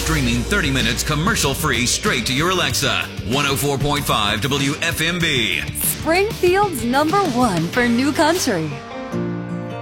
streaming 30 minutes commercial-free straight to your Alexa. 104.5 WFMB. Springfield's #1 for new country.